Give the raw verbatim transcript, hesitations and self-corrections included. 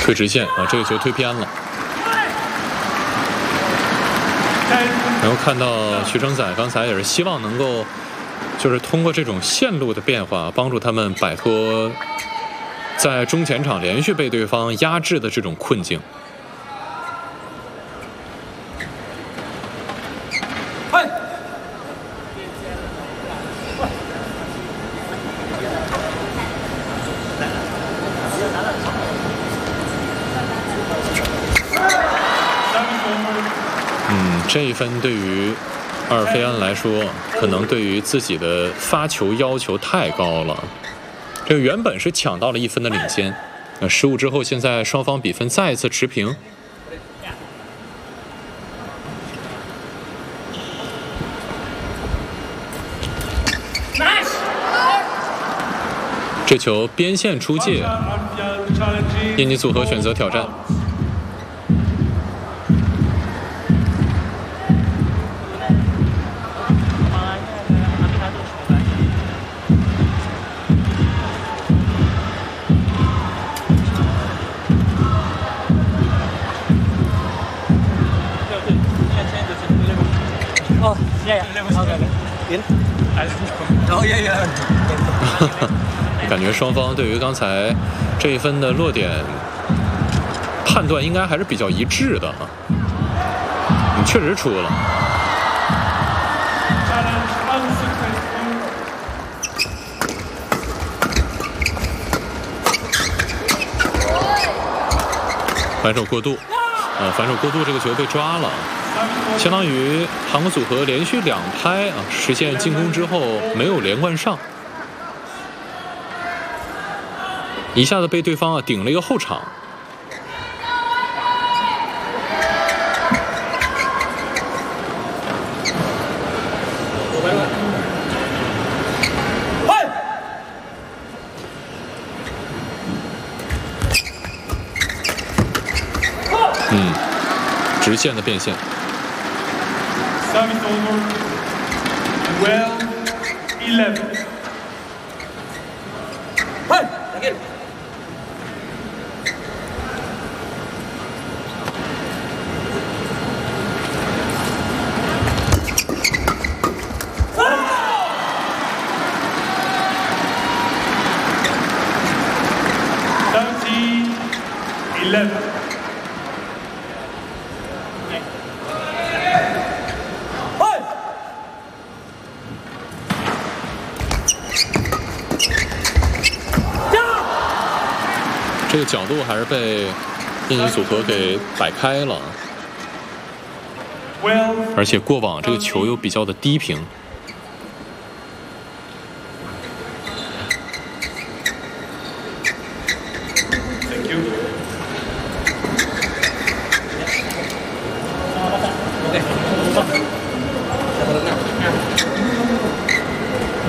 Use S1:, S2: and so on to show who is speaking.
S1: 推直线啊，这个球推偏了。然后看到徐成宰刚才也是希望能够，就是通过这种线路的变化，帮助他们摆脱在中前场连续被对方压制的这种困境。嗯，这一分对于阿尔菲安来说，可能对于自己的发球要求太高了。这个原本是抢到了一分的领先，那失误之后，现在双方比分再一次持平。这球边线出界，印尼组合选择挑战。
S2: 哦，yeah, yeah. Oh, yeah, yeah.
S1: 感觉双方对于刚才这一分的落点判断应该还是比较一致的啊。你确实出了。反手过度，呃，反手过度，这个球被抓了。相当于韩国组合连续两拍啊，实现进攻之后没有连贯上，一下子被对方啊顶了一个后场。嗯，直线的变现。
S3: Service over. twelve eleven.
S2: Hey, again.
S3: thirteen eleven.
S1: 这个角度还是被印尼组合给摆开了，而且过网这个球又比较的低平。